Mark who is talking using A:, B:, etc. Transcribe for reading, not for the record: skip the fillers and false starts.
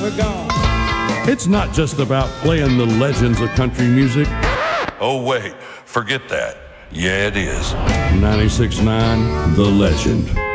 A: ever gone.
B: It's not just about playing the legends of country music.
C: Oh, wait, forget that. Yeah, it is.
B: 96.9 The Legend.